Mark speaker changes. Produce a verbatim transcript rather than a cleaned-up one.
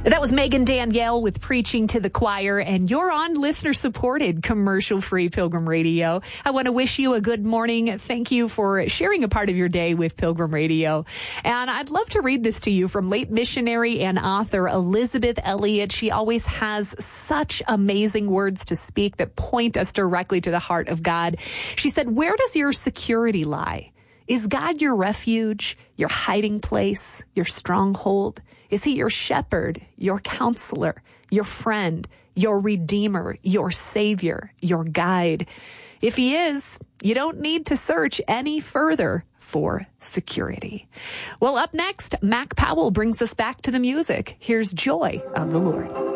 Speaker 1: That was Megan Danielle with Preaching to the Choir, and you're on listener-supported, commercial-free Pilgrim Radio. I want to wish you a good morning. Thank you for sharing a part of your day with Pilgrim Radio. And I'd love to read this to you from late missionary and author Elisabeth Elliot. She always has such amazing words to speak that point us directly to the heart of God. She said, "Where does your security lie? Is God your refuge, your hiding place, your stronghold? Is he your shepherd, your counselor, your friend, your redeemer, your savior, your guide? If he is, you don't need to search any further for security." Well, up next, Mac Powell brings us back to the music. Here's Joy of the Lord.